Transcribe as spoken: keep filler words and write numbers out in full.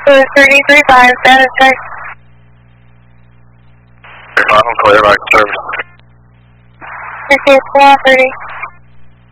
thirty three five, status check. Final clear back service. Okay, it's one thirty.